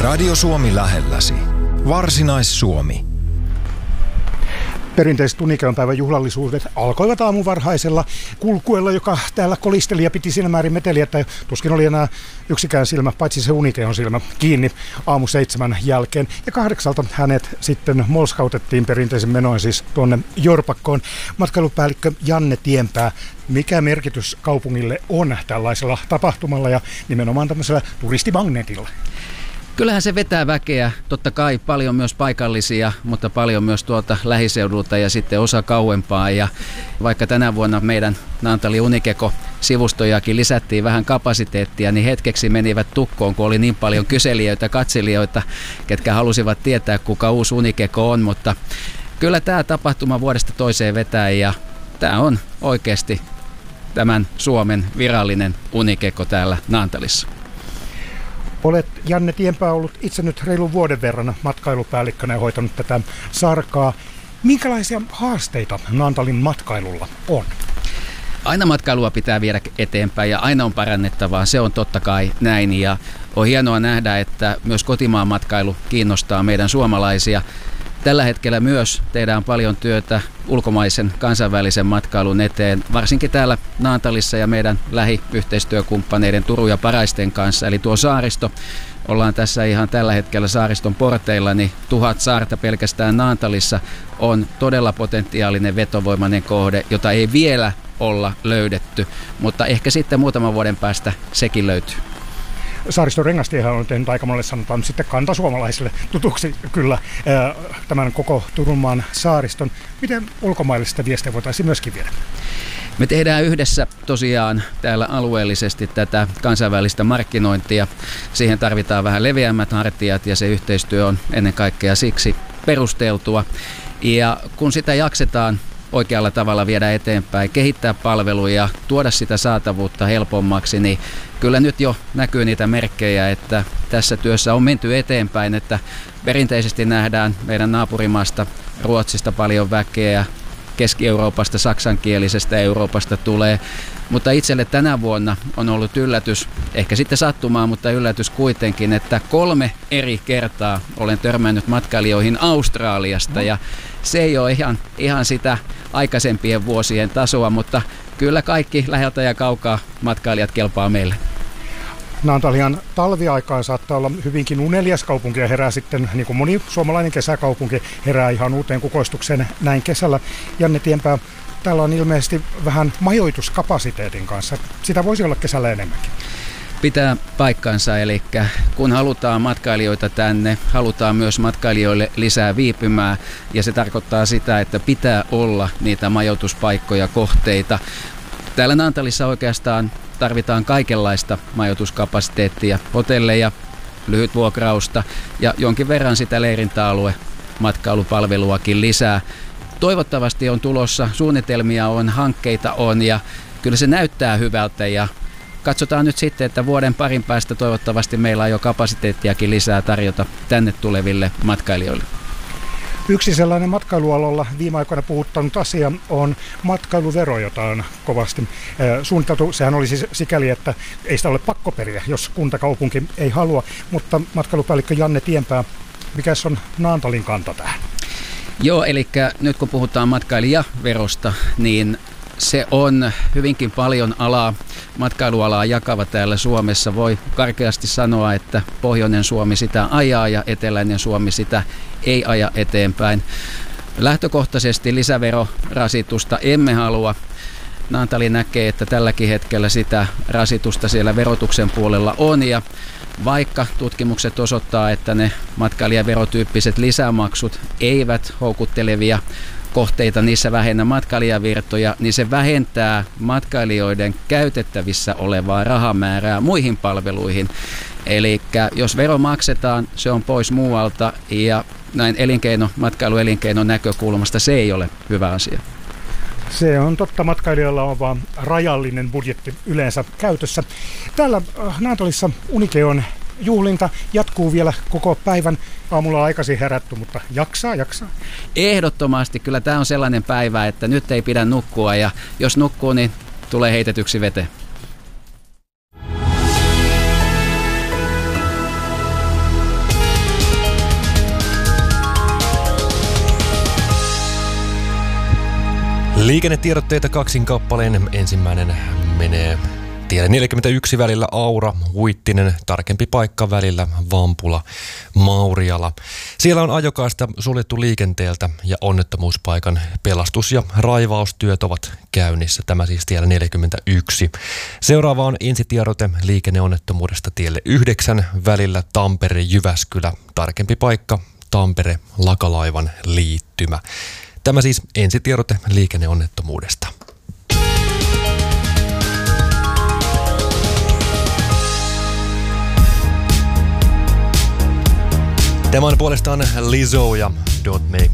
Radio Suomi lähelläsi. Varsinais-Suomi. Perinteiset Unikeon päivän juhlallisuudet alkoivat aamuvarhaisella kulkuella, joka täällä kolisteli ja piti siinä määrin meteliä, että tuskin oli enää yksikään silmä, paitsi se Unikeon silmä, kiinni aamu 7 jälkeen. Ja 8 hänet sitten molskautettiin perinteisen menoin siis tuonne Jorpakkoon. Matkailupäällikkö Janne Tienpää, mikä merkitys kaupungille on tällaisella tapahtumalla ja nimenomaan tämmöisellä turistimagnetilla? Kyllähän se vetää väkeä, totta kai paljon myös paikallisia, mutta paljon myös tuolta lähiseudulta ja sitten osa kauempaa. Ja vaikka tänä vuonna meidän Naantali Unikeko-sivustojakin lisättiin vähän kapasiteettia, niin hetkeksi menivät tukkoon, kun oli niin paljon kyselijöitä, katselijoita, ketkä halusivat tietää, kuka uusi Unikeko on. Mutta kyllä tämä tapahtuma vuodesta toiseen vetää ja tämä on oikeasti tämän Suomen virallinen Unikeko täällä Naantalissa. Olet, Janne Tienpää, ollut itse nyt reilun vuoden verran matkailupäällikkönä ja hoitanut tätä sarkaa. Minkälaisia haasteita Naantalin matkailulla on? Aina matkailua pitää viedä eteenpäin ja aina on parannettavaa, se on totta kai näin. Ja on hienoa nähdä, että myös kotimaan matkailu kiinnostaa meidän suomalaisia. Tällä hetkellä myös tehdään paljon työtä ulkomaisen kansainvälisen matkailun eteen, varsinkin täällä Naantalissa ja meidän lähiyhteistyökumppaneiden Turun ja Paraisten kanssa. Eli tuo saaristo, ollaan tässä ihan tällä hetkellä saariston porteilla, niin 1000 saarta pelkästään Naantalissa on todella potentiaalinen vetovoimainen kohde, jota ei vielä olla löydetty, mutta ehkä sitten muutaman vuoden päästä sekin löytyy. Saariston Rengastiehän on tehnyt aika monelle, sanotaan sitten kantasuomalaisille tutuksi kyllä tämän koko Turunmaan saariston. Miten ulkomaille sitä viestiä voitaisiin myöskin viedä? Me tehdään yhdessä tosiaan täällä alueellisesti tätä kansainvälistä markkinointia. Siihen tarvitaan vähän leveämmät hartiat ja se yhteistyö on ennen kaikkea siksi perusteltua. Ja kun sitä jaksetaan oikealla tavalla viedä eteenpäin, kehittää palveluja, tuoda sitä saatavuutta helpommaksi, niin kyllä nyt jo näkyy niitä merkkejä, että tässä työssä on menty eteenpäin, että perinteisesti nähdään meidän naapurimaasta Ruotsista paljon väkeä, Keski-Euroopasta, saksankielisestä Euroopasta tulee, mutta itselle tänä vuonna on ollut yllätys, ehkä sitten sattumaa, mutta yllätys kuitenkin, että 3 eri kertaa olen törmännyt matkailijoihin Australiasta ja se ei ole ihan sitä aikaisempien vuosien tasoa, mutta kyllä kaikki läheltä ja kaukaa matkailijat kelpaa meille. Naantalian talviaikaan saattaa olla hyvinkin unelias kaupunki ja herää sitten, niin kuin moni suomalainen kesäkaupunki, herää ihan uuteen kukoistukseen näin kesällä. Janne Tienpää, täällä on ilmeisesti vähän majoituskapasiteetin kanssa. Sitä voisi olla kesällä enemmänkin. Pitää paikkansa, eli kun halutaan matkailijoita tänne, halutaan myös matkailijoille lisää viipymää ja se tarkoittaa sitä, että pitää olla niitä majoituspaikkoja, kohteita. Täällä Naantalissa oikeastaan tarvitaan kaikenlaista majoituskapasiteettia, hotelleja, lyhytvuokrausta ja jonkin verran sitä leirintäalue matkailupalveluakin lisää. Toivottavasti on tulossa, suunnitelmia on, hankkeita on ja kyllä se näyttää hyvältä ja katsotaan nyt sitten, että vuoden parin päästä toivottavasti meillä on jo kapasiteettiakin lisää tarjota tänne tuleville matkailijoille. Yksi sellainen matkailualalla viime aikoina puhuttanut asia on matkailuvero, jota on kovasti suunniteltu. Sehän oli siis sikäli, että ei sitä ole pakko periä, jos kuntakaupunki ei halua. Mutta matkailupäällikkö Janne Tienpää, mikäs on Naantalin kanta tähän? Joo, eli nyt kun puhutaan matkailijaverosta, niin se on hyvinkin paljon matkailualaa jakava täällä Suomessa. Voi karkeasti sanoa, että pohjoinen Suomi sitä ajaa ja eteläinen Suomi sitä ei aja eteenpäin. Lähtökohtaisesti lisäverorasitusta emme halua. Naantali näkee, että tälläkin hetkellä sitä rasitusta siellä verotuksen puolella on ja vaikka tutkimukset osoittaa, että ne matkailijaverotyyppiset lisämaksut eivät houkuttelevia kohteita, niissä vähennä matkailijavirtoja, niin se vähentää matkailijoiden käytettävissä olevaa rahamäärää muihin palveluihin. Eli jos vero maksetaan, se on pois muualta ja näin matkailuelinkeinon näkökulmasta se ei ole hyvä asia. Se on totta, matkailijoilla on vaan rajallinen budjetti yleensä käytössä. Täällä Naantalissa Unikeon juhlinta jatkuu vielä koko päivän. Aamulla on aikaisin herätty, mutta jaksaa. Ehdottomasti, kyllä tämä on sellainen päivä, että nyt ei pidä nukkua ja jos nukkuu, niin tulee heitetyksi veteen. Liikennetiedotteita kaksin kappaleen. Ensimmäinen menee tielle 41 välillä Aura, Huittinen, tarkempi paikka välillä Vampula, Mauriala. Siellä on ajokaista suljettu liikenteeltä ja onnettomuuspaikan pelastus- ja raivaustyöt ovat käynnissä. Tämä siis tiellä 41. Seuraava on ensitiedote liikenneonnettomuudesta tielle 9 välillä Tampere-Jyväskylä, tarkempi paikka Tampere-Lakalaivan liittymä. Tämä siis ensitiedote liikenneonnettomuudesta. Tämä on puolestaan Lizzo ja Don't Make